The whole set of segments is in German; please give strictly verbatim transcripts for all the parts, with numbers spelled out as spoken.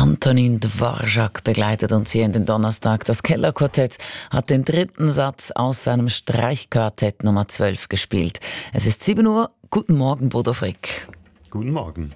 Antonin Dvorak begleitet uns hier in den Donnerstag. Das Kellerquartett hat den dritten Satz aus seinem Streichquartett Nummer zwölf gespielt. Es ist sieben Uhr. Guten Morgen, Bodo Frick. Guten Morgen.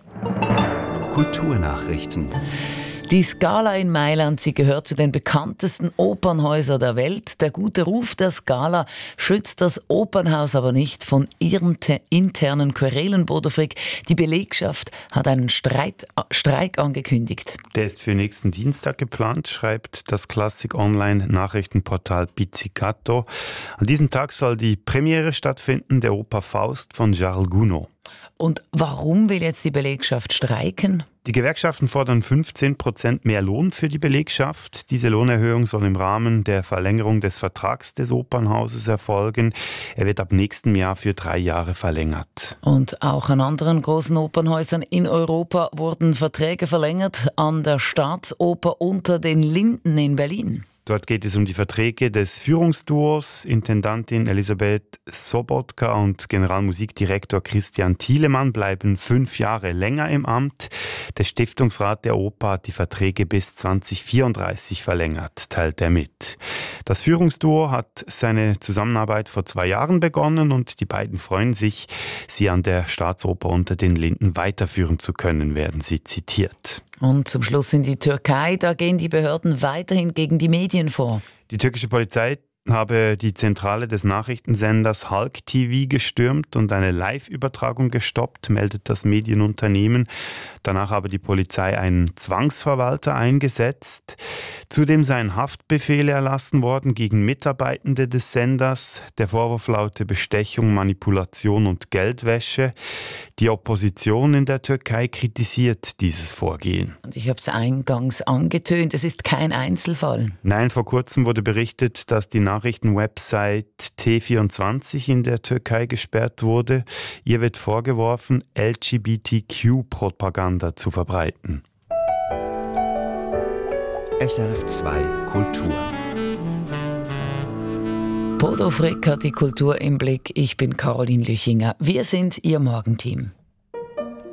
Kulturnachrichten. Die Scala in Mailand, sie gehört zu den bekanntesten Opernhäusern der Welt. Der gute Ruf der Scala schützt das Opernhaus aber nicht von ihren te- internen Querelen, Bodo Frick. Die Belegschaft hat einen Streit, Streik angekündigt. Der ist für nächsten Dienstag geplant, schreibt das Klassik-Online-Nachrichtenportal Pizzicato. An diesem Tag soll die Premiere stattfinden der Oper Faust von Charles Gounod. Und warum will jetzt die Belegschaft streiken? Die Gewerkschaften fordern fünfzehn Prozent mehr Lohn für die Belegschaft. Diese Lohnerhöhung soll im Rahmen der Verlängerung des Vertrags des Opernhauses erfolgen. Er wird ab nächstem Jahr für drei Jahre verlängert. Und auch an anderen großen Opernhäusern in Europa wurden Verträge verlängert. An der Staatsoper Unter den Linden in Berlin. Dort geht es um die Verträge des Führungsduos. Intendantin Elisabeth Sobotka und Generalmusikdirektor Christian Thielemann bleiben fünf Jahre länger im Amt. Der Stiftungsrat der Oper hat die Verträge bis zwanzig vierunddreißig verlängert, teilt er mit. Das Führungsduo hat seine Zusammenarbeit vor zwei Jahren begonnen und die beiden freuen sich, sie an der Staatsoper Unter den Linden weiterführen zu können, werden sie zitiert. Und zum Schluss in die Türkei, da gehen die Behörden weiterhin gegen die Medien vor. Die türkische Polizei habe die Zentrale des Nachrichtensenders Halk T V gestürmt und eine Live-Übertragung gestoppt, meldet das Medienunternehmen. Danach habe die Polizei einen Zwangsverwalter eingesetzt. Zudem seien Haftbefehle erlassen worden gegen Mitarbeitende des Senders. Der Vorwurf laute Bestechung, Manipulation und Geldwäsche. Die Opposition in der Türkei kritisiert dieses Vorgehen. Und ich habe es eingangs angetönt, es ist kein Einzelfall. Nein, vor kurzem wurde berichtet, dass die Nachrichtenwebsite T vierundzwanzig in der Türkei gesperrt wurde. Ihr wird vorgeworfen, L G B T Q-Propaganda zu verbreiten. S R F zwei Kultur. Bodo Frick hat die Kultur im Blick. Ich bin Caroline Lüchinger. Wir sind Ihr Morgenteam.